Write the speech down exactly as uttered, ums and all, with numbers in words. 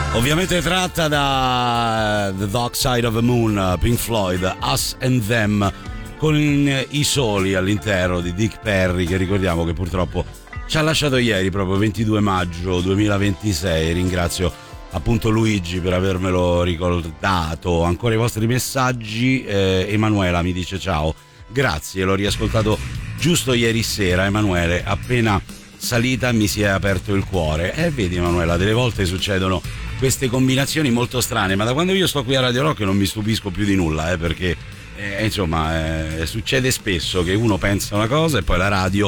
Ovviamente tratta da The Dark Side of the Moon, Pink Floyd, Us and Them, con i soli all'interno di Dick Perry, che ricordiamo che purtroppo ci ha lasciato ieri, proprio ventidue maggio duemilaventisei. Ringrazio appunto Luigi per avermelo ricordato. Ancora i vostri messaggi. eh, Emanuela mi dice ciao, grazie, l'ho riascoltato giusto ieri sera. Emanuele, appena salita mi si è aperto il cuore. E eh, vedi Emanuela, delle volte succedono queste combinazioni molto strane, ma da quando io sto qui a Radio Rock non mi stupisco più di nulla, eh, perché eh, insomma eh, succede spesso che uno pensa una cosa e poi la radio